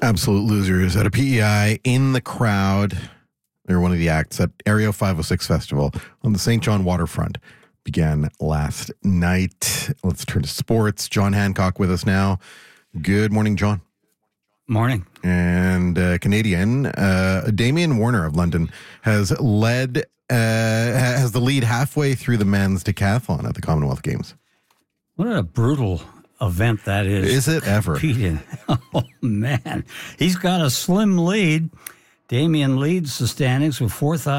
Absolute losers at a PEI in the crowd. They're one of the acts at Aereo 506 Festival on the St. John waterfront. Began last night. Let's turn to sports. John Hancock with us now. Good morning, John. Morning. And Canadian Damian Warner of London has the lead halfway through the men's decathlon at the Commonwealth Games. What a brutal event that is. Is it ever? Competing. Oh, man. He's got a slim lead. Damian leads the standings with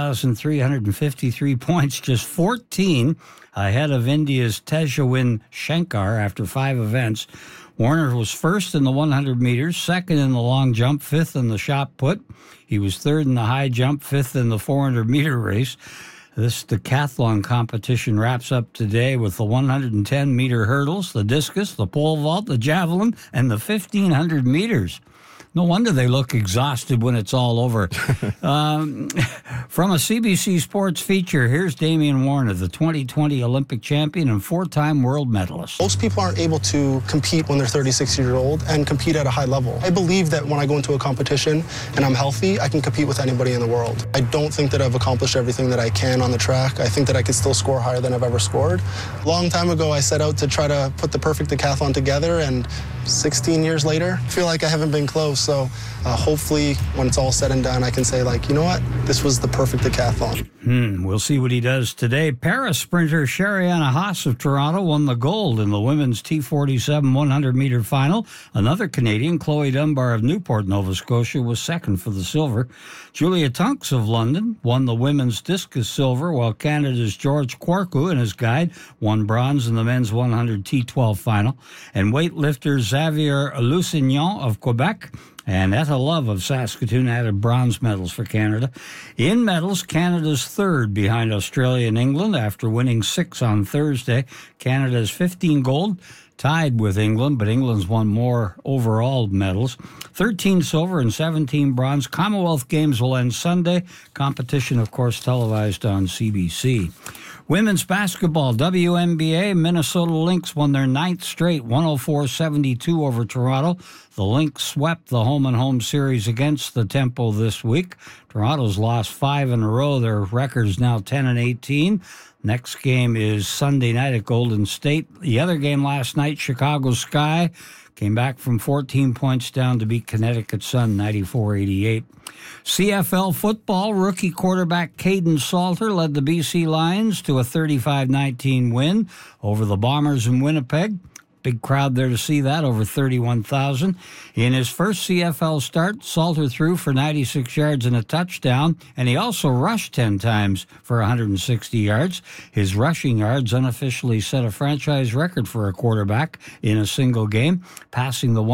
4,353 points, just 14 ahead of India's Tejaswin Shankar after 5 events. Warner was first in the 100 meters, second in the long jump, fifth in the shot put. He was third in the high jump, fifth in the 400-meter race. This decathlon competition wraps up today with the 110-meter hurdles, the discus, the pole vault, the javelin, and the 1,500 meters. No wonder they look exhausted when it's all over. From a CBC Sports feature, here's Damian Warner, the 2020 Olympic champion and 4-time world medalist. Most people aren't able to compete when they're 36 years old and compete at a high level. I believe that when I go into a competition and I'm healthy, I can compete with anybody in the world. I don't think that I've accomplished everything that I can on the track. I think that I could still score higher than I've ever scored. A long time ago, I set out to try to put the perfect decathlon together, and 16 years later, I feel like I haven't been close. So hopefully when it's all said and done, I can say, like, you know what? This was the perfect decathlon. We'll see what he does today. Para-sprinter Shariana Haas of Toronto won the gold in the women's T47 100-meter final. Another Canadian, Chloe Dunbar of Newport, Nova Scotia, was second for the silver. Julia Tunks of London won the women's discus silver, while Canada's George Kwarku and his guide won bronze in the men's 100 T12 final. And weightlifter Xavier Lusignan of Quebec and Etta Love of Saskatoon added bronze medals for Canada. In medals, Canada's third behind Australia and England after winning 6 on Thursday. Canada's 15 gold, tied with England, but England's won more overall medals. 13 silver and 17 bronze. Commonwealth Games will end Sunday. Competition, of course, televised on CBC. Women's basketball, WNBA, Minnesota Lynx won their 9th straight, 104-72 over Toronto. The Lynx swept the home-and-home series against the Tempo this week. Toronto's lost 5 in a row. Their record is now 10-18. Next game is Sunday night at Golden State. The other game last night, Chicago Sky came back from 14 points down to beat Connecticut Sun 94-88. CFL football, rookie quarterback Caden Salter led the BC Lions to a 35-19 win over the Bombers in Winnipeg. Big crowd there to see that, over 31,000. In his first CFL start, Salter threw for 96 yards and a touchdown, and he also rushed 10 times for 160 yards. His rushing yards unofficially set a franchise record for a quarterback in a single game, passing the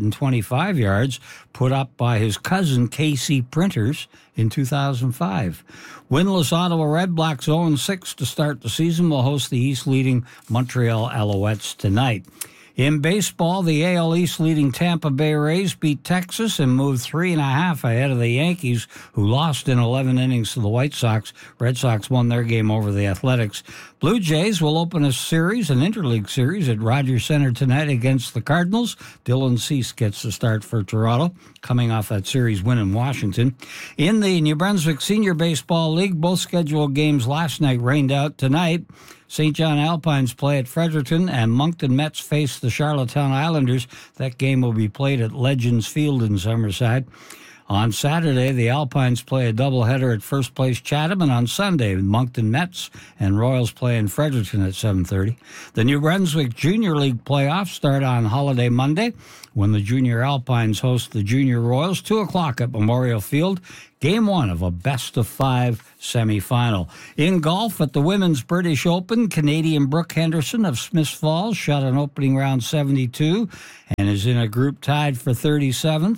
125 yards put up by his cousin Casey Printers in 2005. Winless Ottawa Redblacks 0-6 to start the season will host the East-leading Montreal Alouettes tonight. In baseball, the AL East-leading Tampa Bay Rays beat Texas and moved 3.5 ahead of the Yankees, who lost in 11 innings to the White Sox. Red Sox won their game over the Athletics. Blue Jays will open a series, an interleague series, at Rogers Center tonight against the Cardinals. Dylan Cease gets the start for Toronto, coming off that series win in Washington. In the New Brunswick Senior Baseball League, both scheduled games last night rained out tonight. St. John Alpines play at Fredericton, and Moncton Mets face the Charlottetown Islanders. That game will be played at Legends Field in Summerside. On Saturday, the Alpines play a doubleheader at First Place Chatham, and on Sunday, Moncton Mets and Royals play in Fredericton at 7:30. The New Brunswick Junior League playoffs start on Holiday Monday when the Junior Alpines host the Junior Royals, 2 o'clock at Memorial Field. Game 1 of a best-of-5 semifinal. In golf, at the Women's British Open, Canadian Brooke Henderson of Smiths Falls shot an opening round 72 and is in a group tied for 37th.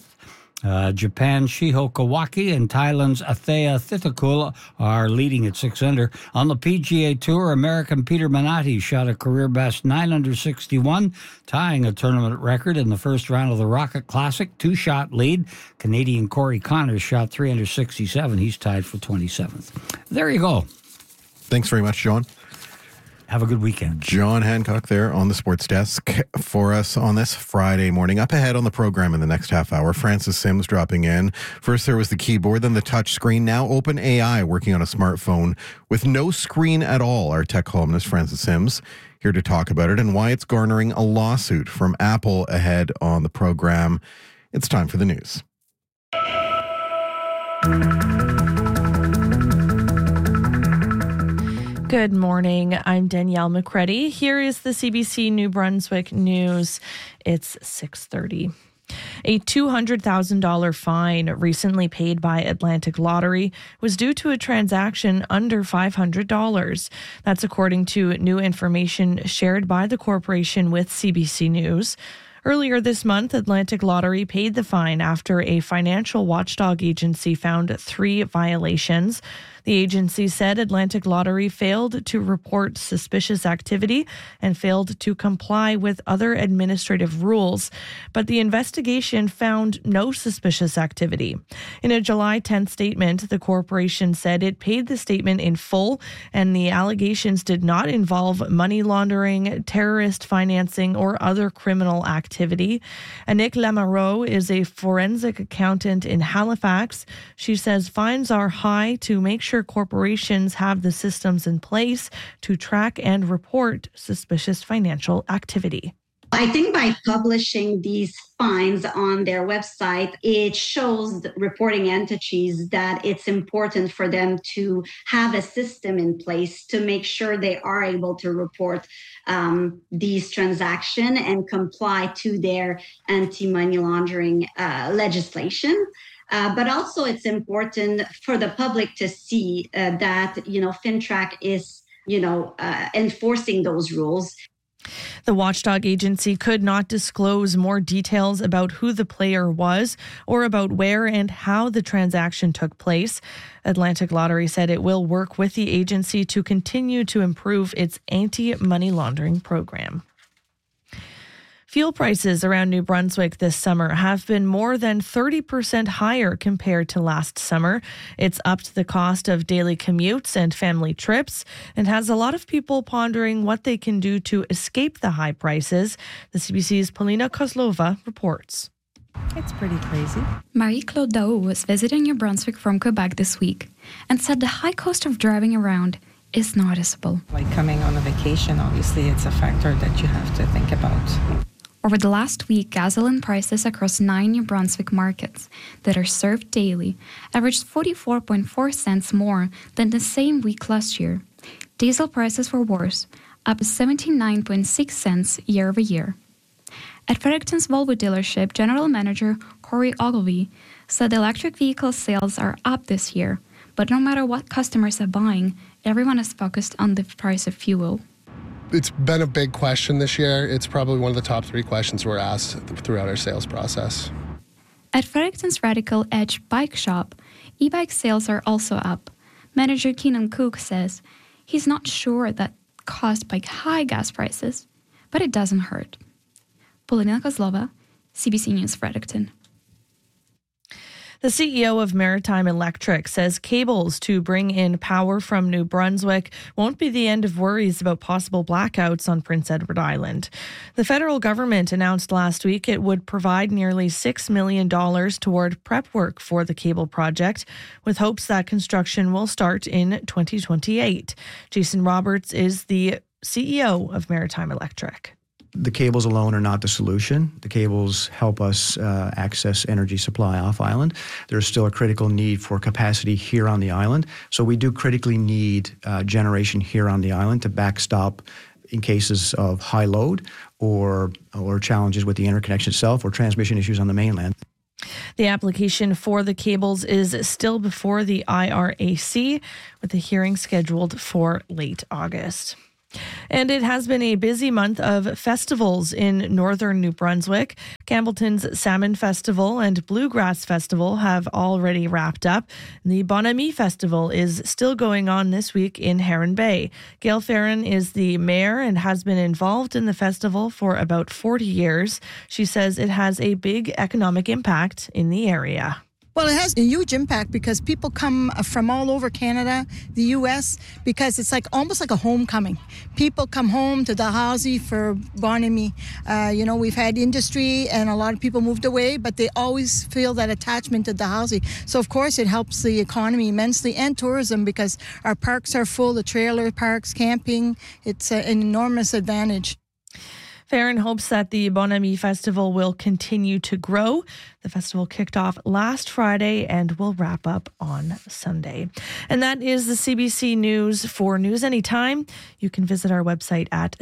Japan's Shiho Kawaki and Thailand's Athea Thitakul are leading at 6 under. On the PGA Tour, American Peter Manati shot a career-best 9 under 61, tying a tournament record in the first round of the Rocket Classic. 2-shot lead. Canadian Corey Connors shot 3 under 67. He's tied for 27th. There you go. Thanks very much, John. Have a good weekend. John Hancock there on the sports desk for us on this Friday morning. Up ahead on the program in the next half hour, Francis Sims dropping in. First there was the keyboard, then the touch screen. Now OpenAI working on a smartphone with no screen at all. Our tech columnist Francis Sims here to talk about it and why it's garnering a lawsuit from Apple ahead on the program. It's time for the news. Good morning. I'm Danielle McCready. Here is the CBC New Brunswick news. It's 6:30. A $200,000 fine recently paid by Atlantic Lottery was due to a transaction under $500. That's according to new information shared by the corporation with CBC News. Earlier this month, Atlantic Lottery paid the fine after a financial watchdog agency found 3 violations. The agency said Atlantic Lottery failed to report suspicious activity and failed to comply with other administrative rules, but the investigation found no suspicious activity. In a July 10th statement, the corporation said it paid the statement in full and the allegations did not involve money laundering, terrorist financing, or other criminal activity. Annick Lamoureux is a forensic accountant in Halifax. She says fines are high to make sure corporations have the systems in place to track and report suspicious financial activity. I think by publishing these fines on their website, it shows the reporting entities that it's important for them to have a system in place to make sure they are able to report these transactions and comply to their anti-money laundering legislation. But also it's important for the public to see that, FINTRAC is, enforcing those rules. The watchdog agency could not disclose more details about who the player was or about where and how the transaction took place. Atlantic Lottery said it will work with the agency to continue to improve its anti-money laundering program. Fuel prices around New Brunswick this summer have been more than 30% higher compared to last summer. It's upped the cost of daily commutes and family trips and has a lot of people pondering what they can do to escape the high prices. The CBC's Polina Kozlova reports. It's pretty crazy. Marie-Claude Daou was visiting New Brunswick from Quebec this week and said the high cost of driving around is noticeable. Like coming on a vacation, obviously, it's a factor that you have to think about. Over the last week, gasoline prices across 9 New Brunswick markets that are served daily averaged 44.4 cents more than the same week last year. Diesel prices were worse, up 79.6 cents year over year. At Fredericton's Volvo dealership, General Manager Corey Ogilvie said electric vehicle sales are up this year, but no matter what customers are buying, everyone is focused on the price of fuel. It's been a big question this year. It's probably one of the top 3 questions we're asked throughout our sales process. At Fredericton's Radical Edge bike shop, e-bike sales are also up. Manager Keenan Cook says he's not sure that caused by high gas prices, but it doesn't hurt. Polina Kozlova, CBC News, Fredericton. The CEO of Maritime Electric says cables to bring in power from New Brunswick won't be the end of worries about possible blackouts on Prince Edward Island. The federal government announced last week it would provide nearly $6 million toward prep work for the cable project, with hopes that construction will start in 2028. Jason Roberts is the CEO of Maritime Electric. The cables alone are not the solution. The cables help us access energy supply off island. There's still a critical need for capacity here on the island. So we do critically need generation here on the island to backstop in cases of high load or challenges with the interconnection itself or transmission issues on the mainland. The application for the cables is still before the IRAC, with the hearing scheduled for late August. And it has been a busy month of festivals in northern New Brunswick. Campbellton's Salmon Festival and Bluegrass Festival have already wrapped up. The Bon Ami Festival is still going on this week in Heron Bay. Gail Farron is the mayor and has been involved in the festival for about 40 years. She says it has a big economic impact in the area. Well, it has a huge impact because people come from all over Canada, the U.S., because it's almost like a homecoming. People come home to Dalhousie for Bon Ami. We've had industry and a lot of people moved away, but they always feel that attachment to Dalhousie. So, of course, it helps the economy immensely and tourism because our parks are full, the trailer parks, camping. It's an enormous advantage. Farron hopes that the Bon Ami Festival will continue to grow. The festival kicked off last Friday and will wrap up on Sunday. And that is the CBC News. For news anytime, you can visit our website at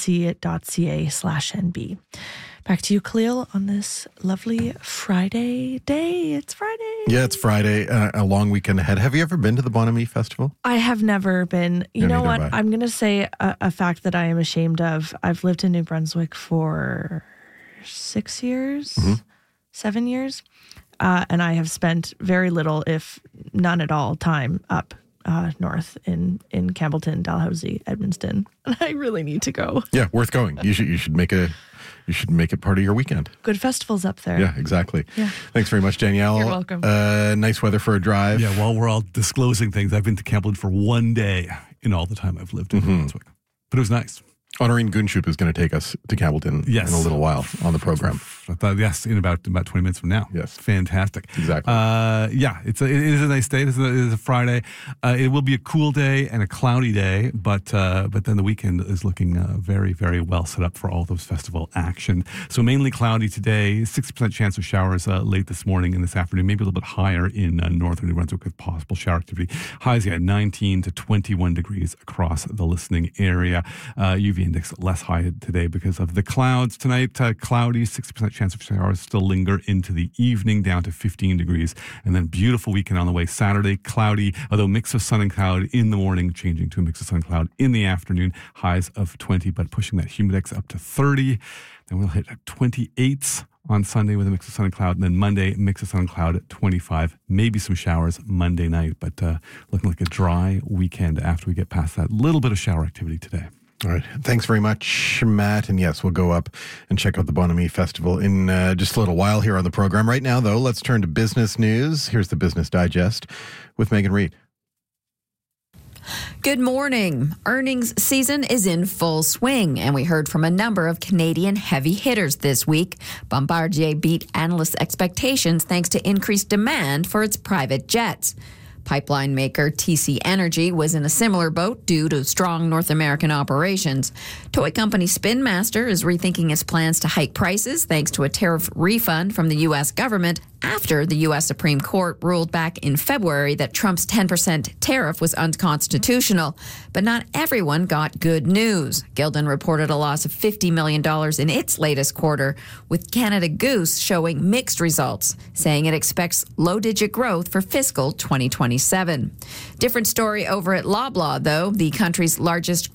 cbc.ca/NB. Back to you, Khalil, on this lovely Friday day. It's Friday. Yeah, it's Friday. A long weekend ahead. Have you ever been to the Bon Ami Festival? I have never been. You know what? I'm going to say a fact that I am ashamed of. I've lived in New Brunswick for 6 years, 7 years, and I have spent very little, if none at all, time up north in Campbellton, Dalhousie, Edmundston. And I really need to go. Yeah, worth going. You should make it part of your weekend. Good festivals up there. Yeah, exactly. Yeah. Thanks very much, Danielle. You're welcome. Nice weather for a drive. Yeah, while we're all disclosing things, I've been to Campbellton for one day in all the time I've lived in New Brunswick. But it was nice. Honorine Gunshoup is going to take us to Campbellton in a little while on the program. Yes, in about 20 minutes from now. Yes. Fantastic. Exactly. It is a nice day. It is a Friday. It will be a cool day and a cloudy day, but then the weekend is looking very, very well set up for all those festival action. So mainly cloudy today, 60% chance of showers late this morning and this afternoon, maybe a little bit higher in northern New Brunswick with possible shower activity. Highs at 19 to 21 degrees across the listening area. UV index less high today because of the clouds. Tonight, cloudy, 60% chance of showers still linger into the evening, down to 15 degrees. And then beautiful weekend on the way. Saturday, cloudy, although mix of sun and cloud in the morning, changing to a mix of sun and cloud in the afternoon. Highs of 20, but pushing that humidex up to 30. Then we'll hit 28 on Sunday with a mix of sun and cloud. And then Monday, mix of sun and cloud at 25. Maybe some showers Monday night, but looking like a dry weekend after we get past that little bit of shower activity today. All right. Thanks very much, Matt. And yes, we'll go up and check out the Bon Ami Festival in just a little while here on the program. Right now, though, let's turn to business news. Here's the Business Digest with Megan Reid. Good morning. Earnings season is in full swing, and we heard from a number of Canadian heavy hitters this week. Bombardier beat analysts' expectations thanks to increased demand for its private jets. Pipeline maker TC Energy was in a similar boat due to strong North American operations. Toy company Spin Master is rethinking its plans to hike prices thanks to a tariff refund from the U.S. government after the U.S. Supreme Court ruled back in February that Trump's 10% tariff was unconstitutional. But not everyone got good news. Gildan reported a loss of $50 million in its latest quarter, with Canada Goose showing mixed results, saying it expects low-digit growth for fiscal 2027. Different story over at Loblaw, though. The country's largest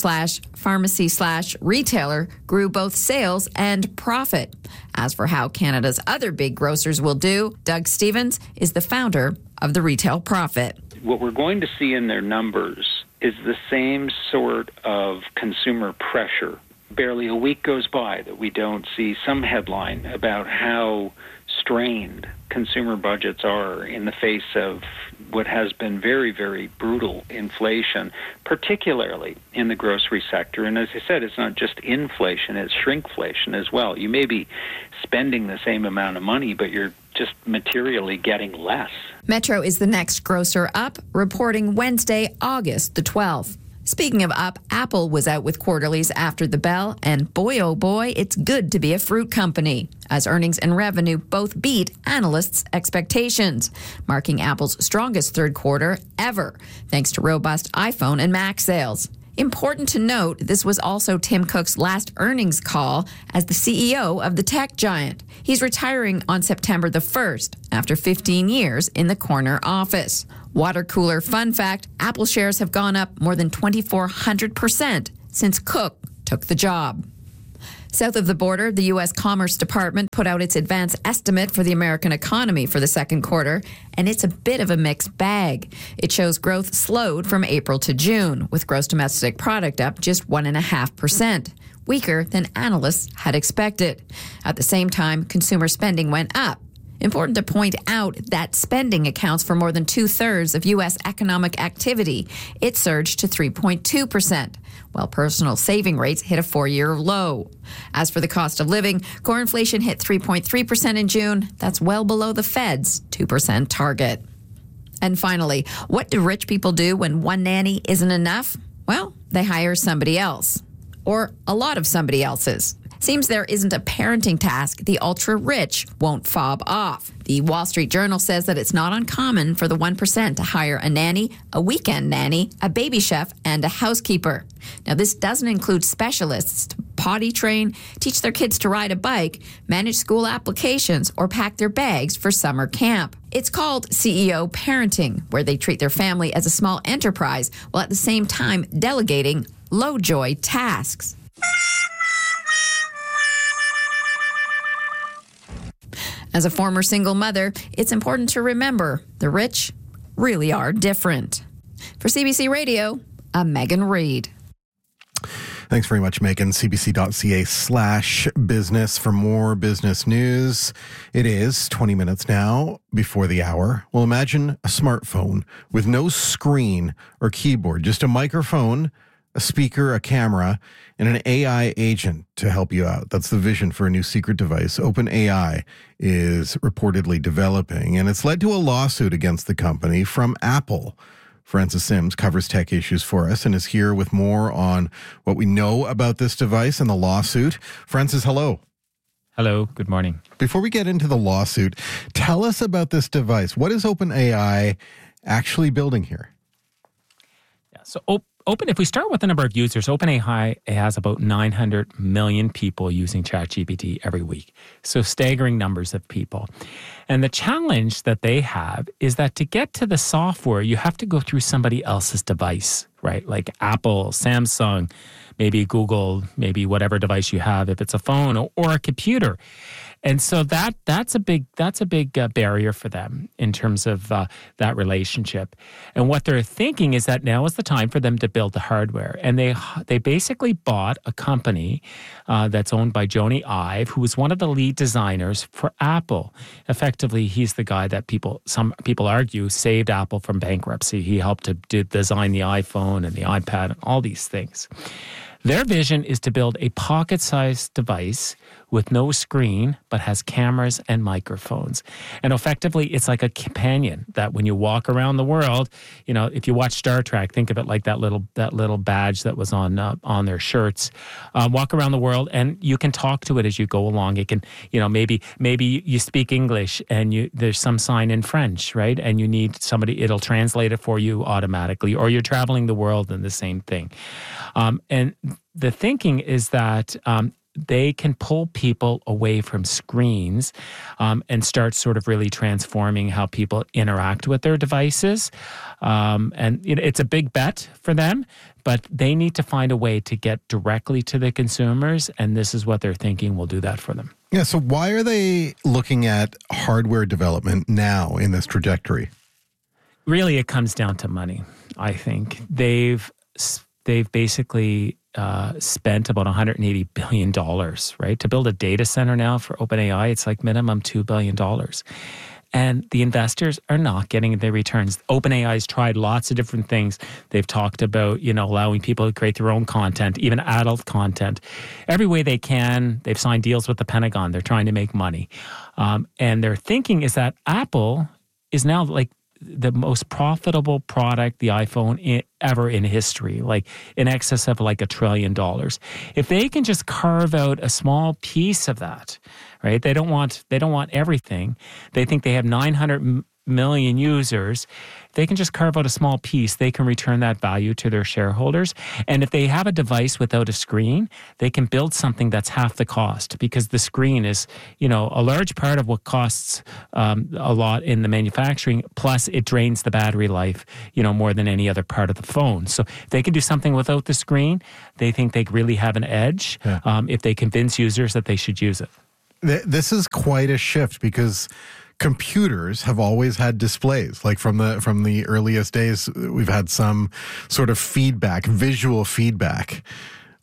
grocer/pharmacy/retailer grew both sales and profit. As for how Canada's other big grocers will do, Doug Stevens is the founder of the Retail Profit. What we're going to see in their numbers is the same sort of consumer pressure. Barely a week goes by that we don't see some headline about how strained consumer budgets are in the face of what has been very, very brutal inflation, particularly in the grocery sector. And as I said, it's not just inflation, it's shrinkflation as well. You may be spending the same amount of money, but you're just materially getting less. Metro is the next grocer up, reporting Wednesday, August the 12th. Speaking of up, Apple was out with quarterlies after the bell, and boy, oh boy, it's good to be a fruit company, as earnings and revenue both beat analysts' expectations, marking Apple's strongest third quarter ever, thanks to robust iPhone and Mac sales. Important to note, this was also Tim Cook's last earnings call as the CEO of the tech giant. He's retiring on September the 1st after 15 years in the corner office. Water cooler fun fact, Apple shares have gone up more than 2,400% since Cook took the job. South of the border, the U.S. Commerce Department put out its advance estimate for the American economy for the second quarter, and it's a bit of a mixed bag. It shows growth slowed from April to June, with gross domestic product up just 1.5%, weaker than analysts had expected. At the same time, consumer spending went up. Important to point out that spending accounts for more than 2/3 of U.S. economic activity. It surged to 3.2%, while personal saving rates hit a 4-year low. As for the cost of living, core inflation hit 3.3% in June. That's well below the Fed's 2% target. And finally, what do rich people do when one nanny isn't enough? Well, they hire somebody else, or a lot of somebody else's. Seems there isn't a parenting task the ultra-rich won't fob off. The Wall Street Journal says that it's not uncommon for the 1% to hire a nanny, a weekend nanny, a baby chef, and a housekeeper. Now, this doesn't include specialists to potty train, teach their kids to ride a bike, manage school applications, or pack their bags for summer camp. It's called CEO parenting, where they treat their family as a small enterprise while at the same time delegating low-joy tasks. As a former single mother, it's important to remember the rich really are different. For CBC Radio, I'm Megan Reid. Thanks very much, Megan. CBC.ca/business for more business news. It is 20 minutes now before the hour. Well, imagine a smartphone with no screen or keyboard, just a microphone, a speaker, a camera, and an AI agent to help you out. That's the vision for a new secret device OpenAI is reportedly developing, and it's led to a lawsuit against the company from Apple. Francis Sims covers tech issues for us and is here with more on what we know about this device and the lawsuit. Francis, hello. Hello, good morning. Before we get into the lawsuit, tell us about this device. What is OpenAI actually building here? Yeah, so if we start with the number of users, OpenAI has about 900 million people using ChatGPT every week. So staggering numbers of people. And the challenge that they have is that to get to the software, you have to go through somebody else's device, right? Like Apple, Samsung, maybe Google, maybe whatever device you have, if it's a phone or a computer. And so that's a big barrier for them in terms of that relationship. And what they're thinking is that now is the time for them to build the hardware. And they basically bought a company that's owned by Jony Ive, who was one of the lead designers for Apple. Effectively, he's the guy that some people argue saved Apple from bankruptcy. He helped to design the iPhone and the iPad and all these things. Their vision is to build a pocket-sized device with no screen, but has cameras and microphones. And effectively, it's like a companion that when you walk around the world, you know, if you watch Star Trek, think of it like that little badge that was on their shirts. Walk around the world, and you can talk to it as you go along. It can, you know, maybe you speak English and there's some sign in French, right? And you need somebody, it'll translate it for you automatically, or you're traveling the world and the same thing. And the thinking is that they can pull people away from screens and start sort of really transforming how people interact with their devices. And you know, it's a big bet for them, but they need to find a way to get directly to the consumers, and this is what they're thinking will do that for them. Yeah, so why are they looking at hardware development now in this trajectory? Really, it comes down to money, I think. They've basically spent about $180 billion, right? To build a data center now for OpenAI, it's like minimum $2 billion. And the investors are not getting their returns. OpenAI's tried lots of different things. They've talked about, you know, allowing people to create their own content, even adult content. Every way they can. They've signed deals with the Pentagon. They're trying to make money. And their thinking is that Apple is now like the most profitable product, the iPhone, ever in history, like in excess of like $1 trillion. If they can just carve out a small piece of that, right? They don't want everything. They think they have 900 million users. They can just carve out a small piece. They can return that value to their shareholders. And if they have a device without a screen, they can build something that's half the cost, because the screen is, you know, a large part of what costs a lot in the manufacturing. Plus, it drains the battery life, you know, more than any other part of the phone. So if they can do something without the screen, they think they really have an edge if they convince users that they should use it. This is quite a shift, because computers have always had displays. Like from the earliest days, we've had some sort of feedback, visual feedback.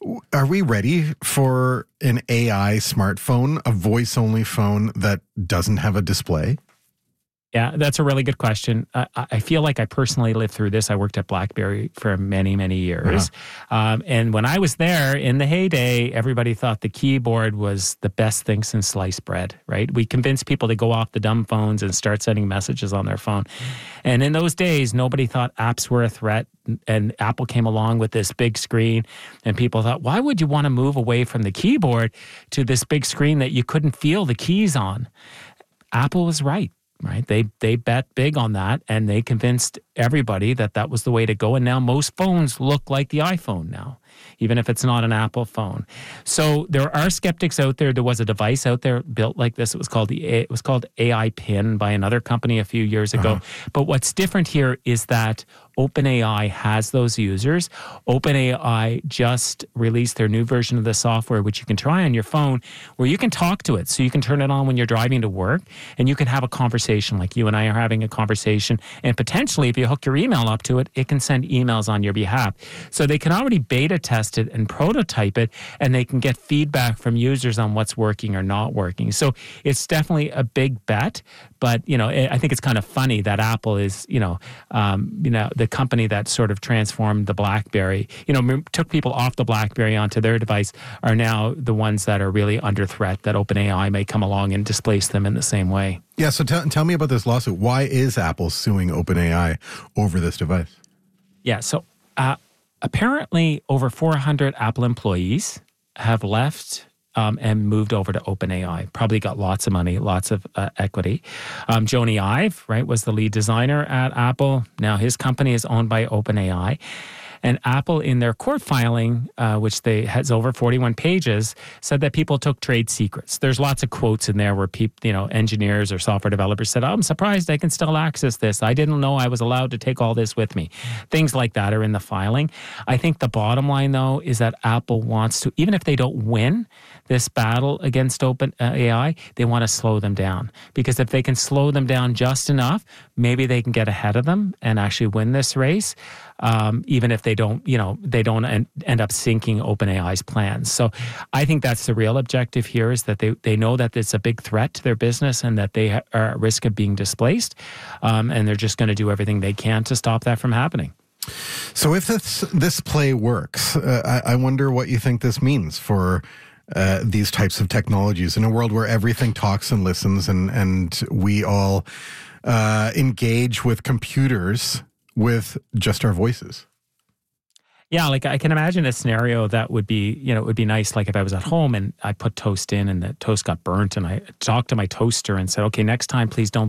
Are we ready for an AI smartphone, a voice-only phone that doesn't have a display? Yeah, that's a really good question. I feel like I personally lived through this. I worked at BlackBerry for many, many years. And when I was there in the heyday, everybody thought the keyboard was the best thing since sliced bread, right? We convinced people to go off the dumb phones and start sending messages on their phone. And in those days, nobody thought apps were a threat. And Apple came along with this big screen, and people thought, why would you want to move away from the keyboard to this big screen that you couldn't feel the keys on? Apple was right. Right. They bet big on that, and they convinced everybody that that was the way to go. And now most phones look like the iPhone now, even if it's not an Apple phone. So there are skeptics out there. There was a device out there built like this. It was called AI Pin by another company a few years ago. But what's different here is that OpenAI has those users. OpenAI just released their new version of the software, which you can try on your phone, where you can talk to it. So you can turn it on when you're driving to work, and you can have a conversation like you and I are having a conversation. And potentially, if you hook your email up to it, it can send emails on your behalf. So they can already beta test it and prototype it, and they can get feedback from users on what's working or not working. So it's definitely a big bet. But, I think it's kind of funny that Apple is, the company that sort of transformed the BlackBerry, took people off the BlackBerry onto their device, are now the ones that are really under threat, that OpenAI may come along and displace them in the same way. Yeah, so tell me about this lawsuit. Why is Apple suing OpenAI over this device? Yeah, so apparently over 400 Apple employees have left and moved over to OpenAI. Probably got lots of money, lots of equity. Jony Ive, right, was the lead designer at Apple. Now his company is owned by OpenAI. And Apple, in their court filing, which has over 41 pages, said that people took trade secrets. There's lots of quotes in there where people, engineers or software developers said, I'm surprised I can still access this. I didn't know I was allowed to take all this with me. Things like that are in the filing. I think the bottom line, though, is that Apple wants to, even if they don't win this battle against OpenAI, they want to slow them down. Because if they can slow them down just enough, maybe they can get ahead of them and actually win this race. Even if they don't end up sinking OpenAI's plans. So I think that's the real objective here, is that they know that it's a big threat to their business and that they are at risk of being displaced. And they're just going to do everything they can to stop that from happening. So if this play works, I wonder what you think this means for these types of technologies in a world where everything talks and listens, and we all engage with computers with just our voices. Yeah, like I can imagine a scenario that would be, it would be nice, like if I was at home and I put toast in and the toast got burnt, and I talked to my toaster and said, okay, next time, please don't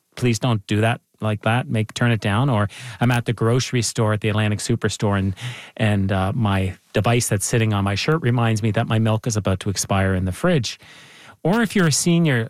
do that like that, turn it down. Or I'm at the grocery store at the Atlantic Superstore, and my device that's sitting on my shirt reminds me that my milk is about to expire in the fridge. Or if you're a senior,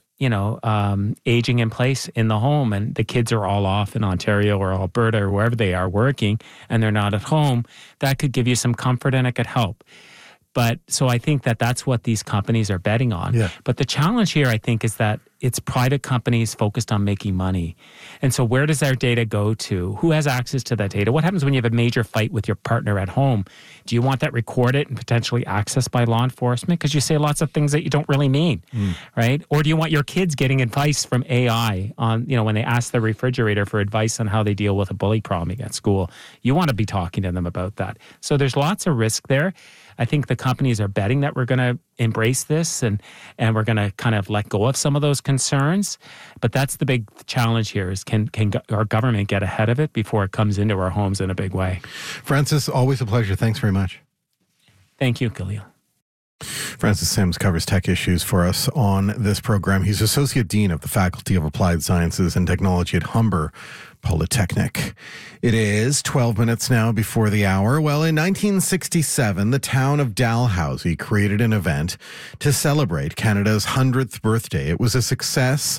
aging in place in the home, and the kids are all off in Ontario or Alberta or wherever they are working, and they're not at home, that could give you some comfort and it could help. But so I think that that's what these companies are betting on. Yeah. But the challenge here, I think, is that it's private companies focused on making money. And so where does our data go to? Who has access to that data? What happens when you have a major fight with your partner at home? Do you want that recorded and potentially accessed by law enforcement? Because you say lots of things that you don't really mean, right? Or do you want your kids getting advice from AI on, when they ask the refrigerator for advice on how they deal with a bully problem at school? You want to be talking to them about that. So there's lots of risk there. I think the companies are betting that we're going to embrace this and we're going to kind of let go of some of those concerns. But that's the big challenge here, is can our government get ahead of it before it comes into our homes in a big way? Francis, always a pleasure. Thanks very much. Thank you, Khalil. Francis Sims covers tech issues for us on this program. He's Associate Dean of the Faculty of Applied Sciences and Technology at Humber Polytechnic. It is 12 minutes now before the hour. Well, in 1967, the town of Dalhousie created an event to celebrate Canada's 100th birthday. It was a success,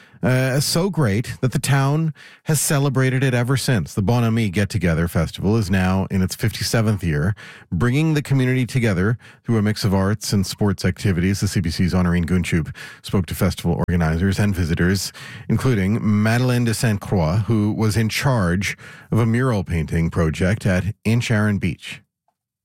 so great that the town has celebrated it ever since. The Bon Ami Get-Together Festival is now in its 57th year, bringing the community together through a mix of arts and sports activities. The CBC's Honorine Gunchub spoke to festival organizers and visitors, including Madeleine de Sainte Croix, who was in charge of a mural painting project at Incharon Beach.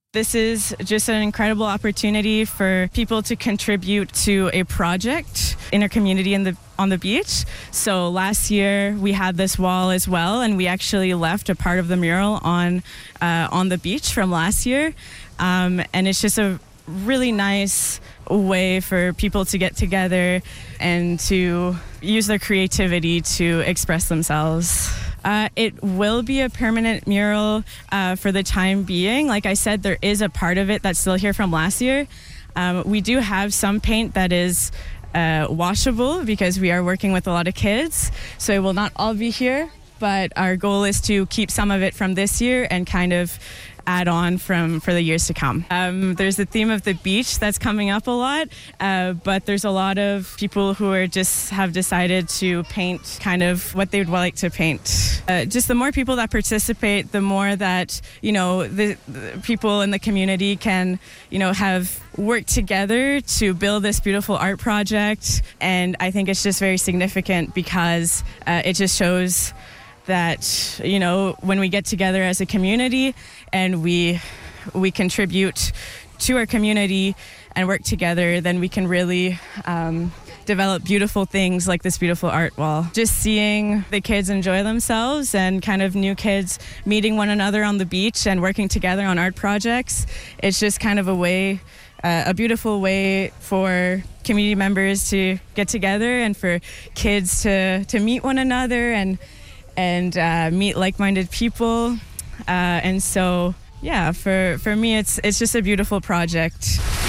This is just an incredible opportunity for people to contribute to a project in our community on the beach. So last year we had this wall as well, and we actually left a part of the mural on the beach from last year. And it's just a really nice way for people to get together and to use their creativity to express themselves. It will be a permanent mural for the time being. Like I said, there is a part of it that's still here from last year. We do have some paint that is washable because we are working with a lot of kids, so it will not all be here, but our goal is to keep some of it from this year and kind of add on for the years to come. There's the theme of the beach that's coming up a lot, but there's a lot of people who have decided to paint kind of what they'd like to paint. Just the more people that participate, the more that, the people in the community can, have worked together to build this beautiful art project. And I think it's just very significant because it just shows that, when we get together as a community and we contribute to our community and work together, then we can really develop beautiful things like this beautiful art wall. Just seeing the kids enjoy themselves and kind of new kids meeting one another on the beach and working together on art projects, it's just kind of a beautiful way for community members to get together and for kids to meet one another and meet like-minded people. And so, yeah, for me, it's just a beautiful project.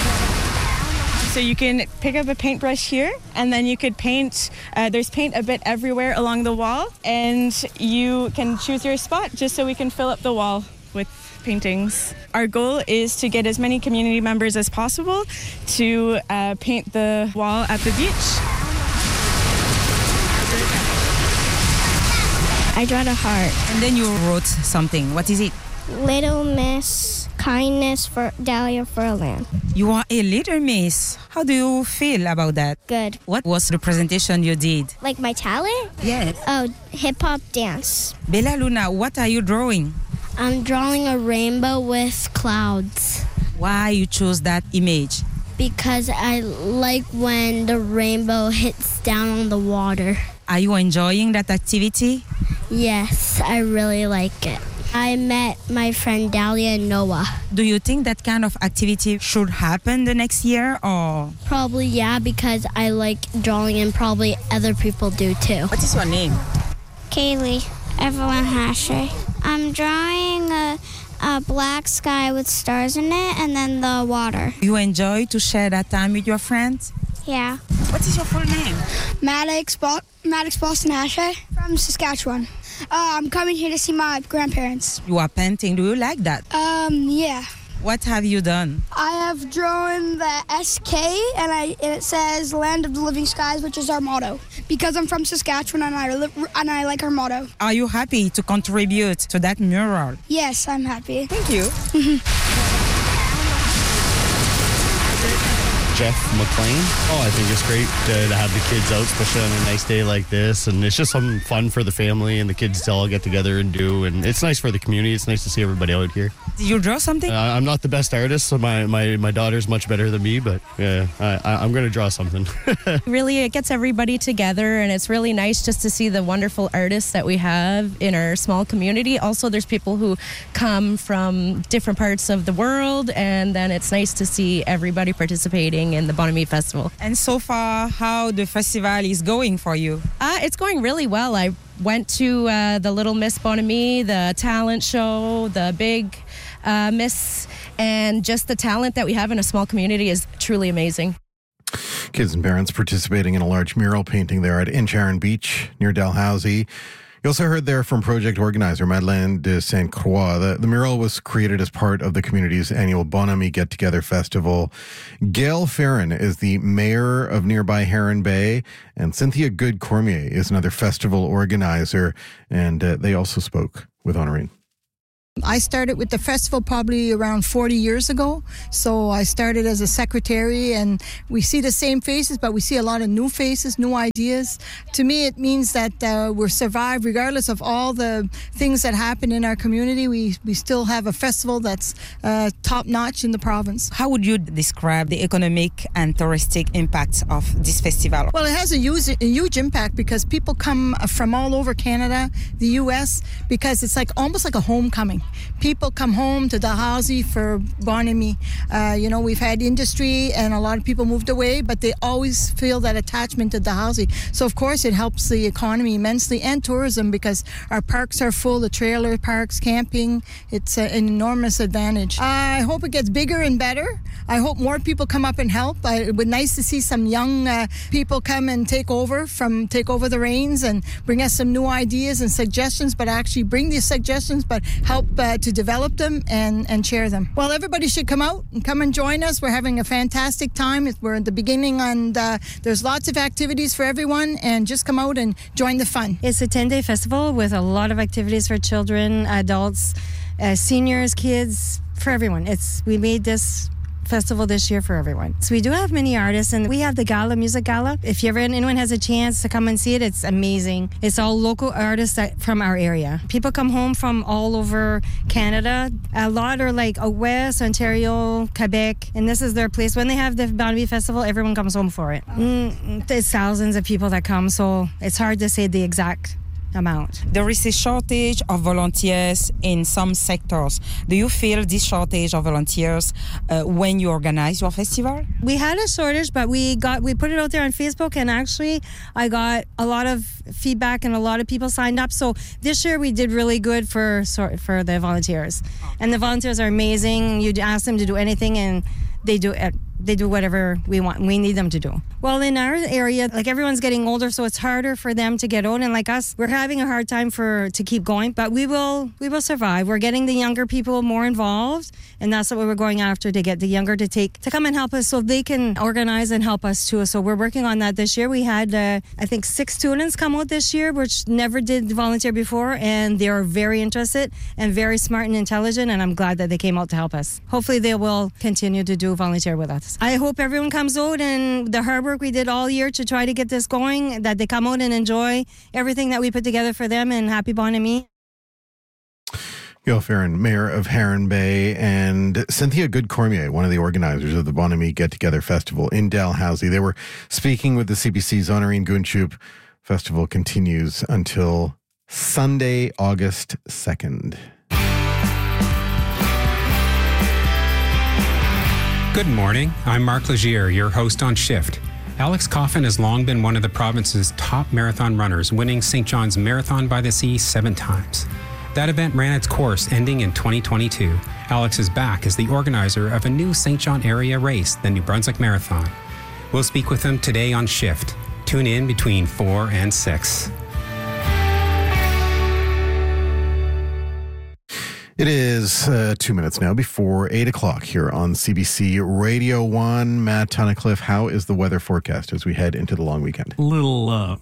So you can pick up a paintbrush here, and then you could paint. There's paint a bit everywhere along the wall, and you can choose your spot just so we can fill up the wall with paintings. Our goal is to get as many community members as possible to paint the wall at the beach. I drew a heart. And then you wrote something. What is it? Little Miss Kindness for Dahlia Furlan. You are a little miss. How do you feel about that? Good. What was the presentation you did? Like my talent? Yes. Oh, hip-hop dance. Bella Luna, what are you drawing? I'm drawing a rainbow with clouds. Why you chose that image? Because I like when the rainbow hits down on the water. Are you enjoying that activity? Yes, I really like it. I met my friend Dahlia and Noah. Do you think that kind of activity should happen the next year or? Probably, yeah, because I like drawing and probably other people do too. What is your name? Kaylee. Evelyn Hashay. I'm drawing a black sky with stars in it and then the water. You enjoy to share that time with your friends? Yeah. What is your full name? Maddox Boston Hashay from Saskatchewan. I'm coming here to see my grandparents. You are painting. Do you like that? Yeah. What have you done? I have drawn the SK and it says Land of the Living Skies, which is our motto. Because I'm from Saskatchewan and I like our motto. Are you happy to contribute to that mural? Yes, I'm happy. Thank you. Jeff McLean. I think it's great to have the kids out, especially on a nice day like this. And it's just something fun for the family and the kids to all get together and do. And it's nice for the community. It's nice to see everybody out here. Did you draw something? I'm not the best artist, so my daughter's much better than me. But yeah, I'm going to draw something. Really, it gets everybody together. And it's really nice just to see the wonderful artists that we have in our small community. Also, there's people who come from different parts of the world. And then it's nice to see everybody participating in the Bonami Festival. And so far, how the festival is going for you? It's going really well. I went to the Little Miss Bonami, the talent show, the big Miss, and just the talent that we have in a small community is truly amazing. Kids and parents participating in a large mural painting there at Incharon Beach near Dalhousie. You also heard there from project organizer Madeleine de Sainte Croix. The mural was created as part of the community's annual Bonami Get-Together Festival. Gail Farron is the mayor of nearby Heron Bay, and Cynthia Good-Cormier is another festival organizer, and they also spoke with Honorine. I started with the festival probably around 40 years ago. So I started as a secretary, and we see the same faces, but we see a lot of new faces, new ideas. To me, it means that we're survived regardless of all the things that happen in our community. We still have a festival that's top-notch in the province. How would you describe the economic and touristic impact of this festival? Well, it has a huge impact because people come from all over Canada, the U.S., because it's almost like a homecoming. People come home to Dalhousie for Bonamy. We've had industry and a lot of people moved away, but they always feel that attachment to Dalhousie. So, of course, it helps the economy immensely and tourism because our parks are full, the trailer parks, camping. It's an enormous advantage. I hope it gets bigger and better. I hope more people come up and help. It would be nice to see some young people come and take over the reins and bring us some new ideas and suggestions, but actually bring these suggestions, but help to develop them and share them. Well, everybody should come out and come and join us. We're having a fantastic time. We're at the beginning, and there's lots of activities for everyone, and just come out and join the fun. It's a 10-day festival with a lot of activities for children, adults, seniors, kids, for everyone. We made this festival this year for everyone. So we do have many artists, and we have the music gala. If anyone has a chance to come and see it, it's amazing. It's all local artists from our area. People come home from all over Canada. A lot are West, Ontario, Quebec, and this is their place. When they have the Bonamy Festival, everyone comes home for it. There's thousands of people that come, so it's hard to say the exact amount. There is a shortage of volunteers in some sectors. Do you feel this shortage of volunteers when you organize your festival? We had a shortage, but we put it out there on Facebook, and actually I got a lot of feedback and a lot of people signed up. So this year we did really good for the volunteers. And the volunteers are amazing. You ask them to do anything and they do it. They do whatever we need them to do. Well, in our area, everyone's getting older, so it's harder for them to get out. And like us, we're having a hard time to keep going, but we will survive. We're getting the younger people more involved, and that's what we're going after, to get the younger to come and help us so they can organize and help us too. So we're working on that this year. We had, I think, 6 students come out this year, which never did volunteer before, and they are very interested and very smart and intelligent, and I'm glad that they came out to help us. Hopefully they will continue to do volunteer with us. I hope everyone comes out, and the hard work we did all year to try to get this going, that they come out and enjoy everything that we put together for them, and happy Bonamy. Gail Farron, Mayor of Heron Bay, and Cynthia Good-Cormier, one of the organizers of the Bonamy Get Together Festival in Dalhousie. They were speaking with the CBC's Honorine Gunchuk. Festival continues until Sunday, August 2nd. Good morning. I'm Mark Legier, your host on Shift. Alex Coffin has long been one of the province's top marathon runners, winning St. John's Marathon by the Sea 7 times. That event ran its course, ending in 2022. Alex is back as the organizer of a new St. John area race, the New Brunswick Marathon. We'll speak with him today on Shift. Tune in between 4 and 6. It is 2 minutes now before 8 o'clock here on CBC Radio 1. Matt Tunnicliffe, how is the weather forecast as we head into the long weekend? Little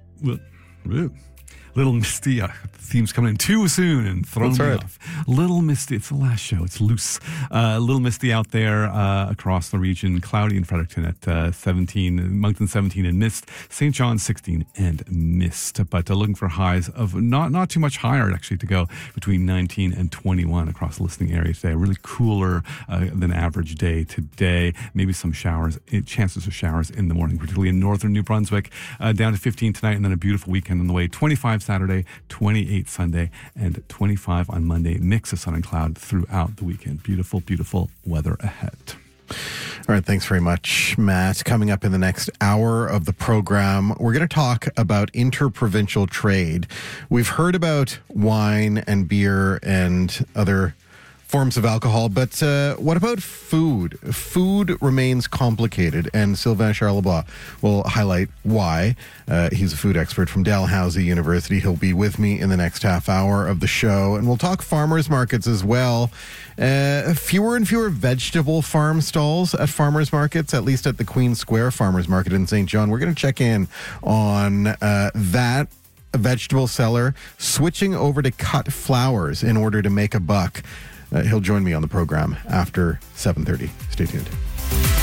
misty. Theme's coming in too soon and throwing me off. Little misty. It's the last show. It's loose. A little misty out there across the region. Cloudy in Fredericton at 17. Moncton 17 and mist. St. John 16 and mist. But looking for highs of not too much higher actually to go, between 19 and 21 across the listening area today. A really cooler than average day today. Maybe some showers, chances of showers in the morning, particularly in northern New Brunswick. Down to 15 tonight, and then a beautiful weekend on the way. 25 Saturday, 28 Sunday, and 25 on Monday. Mix of sun and cloud throughout the weekend. Beautiful, beautiful weather ahead. All right, thanks very much, Matt. Coming up in the next hour of the program, we're going to talk about interprovincial trade. We've heard about wine and beer and other forms of alcohol, but what about food? Food remains complicated, and Sylvain Charlebois will highlight why. He's a food expert from Dalhousie University. He'll be with me in the next half hour of the show, and we'll talk farmers markets as well. Fewer and fewer vegetable farm stalls at farmers markets, at least at the Queen Square Farmers Market in St. John. We're going to check in on that a vegetable seller switching over to cut flowers in order to make a buck. He'll join me on the program after 7:30. Stay tuned.